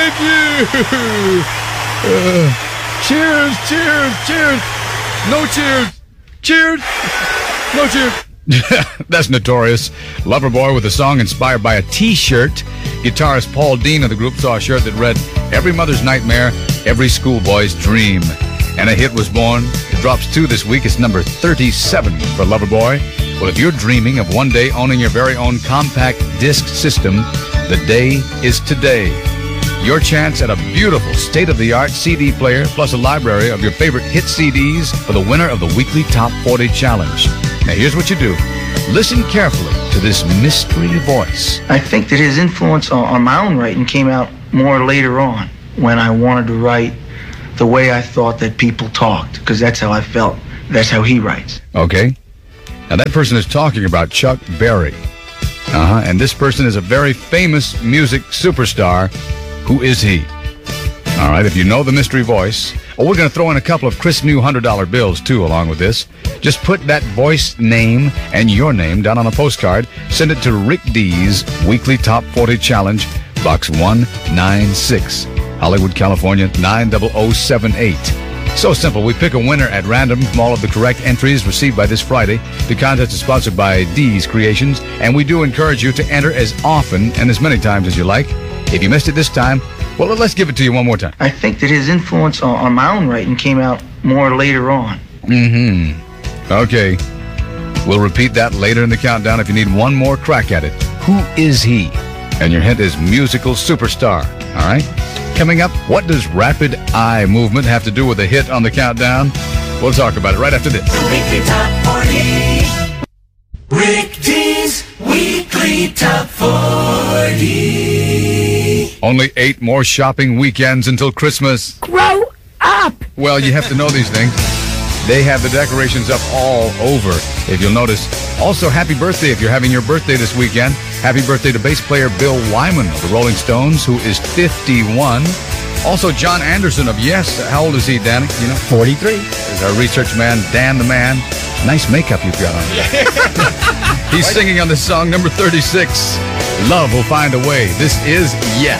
Thank you. Cheers, cheers, cheers. No cheers. Cheers. No cheers. That's Notorious. Loverboy with a song inspired by a T-shirt. Guitarist Paul Dean of the group saw a shirt that read, "Every mother's nightmare, every schoolboy's dream." And a hit was born. It drops 2 this week. It's number 37 for Loverboy. Well, if you're dreaming of one day owning your very own compact disc system, the day is today. Your chance at a beautiful state-of-the-art CD player plus a library of your favorite hit CDs for the winner of the weekly Top 40 Challenge. Now, here's what you do. Listen carefully to this mystery voice. I think that his influence on my own writing came out more later on when I wanted to write the way I thought that people talked, because that's how I felt. That's how he writes. Okay. Now, that person is talking about Chuck Berry. And this person is a very famous music superstar. Who is he? All right, if you know the mystery voice, we're going to throw in a couple of crisp new $100 bills, too, along with this. Just put that voice name and your name down on a postcard. Send it to Rick D's Weekly Top 40 Challenge, Box 196, Hollywood, California, 90078. So simple. We pick a winner at random from all of the correct entries received by this Friday. The contest is sponsored by D's Creations, and we do encourage you to enter as often and as many times as you like. If you missed it this time, well, let's give it to you one more time. I think that his influence on my own writing came out more later on. Okay. We'll repeat that later in the countdown if you need one more crack at it. Who is he? And your hint is musical superstar. All right? Coming up, what does rapid eye movement have to do with a hit on the countdown? We'll talk about it right after this. The Weekly Top 40. Rick D's Weekly Top 40. Only 8 more shopping weekends until Christmas. Grow up! Well, you have to know these things. They have the decorations up all over, if you'll notice. Also, happy birthday if you're having your birthday this weekend. Happy birthday to bass player Bill Wyman of the Rolling Stones, who is 51. Also, John Anderson of Yes. How old is he, Danny? You know, 43. There's our research man, Dan the Man. Nice makeup you've got on. He's singing on this song, number 36. Love Will Find a Way. This is Yes.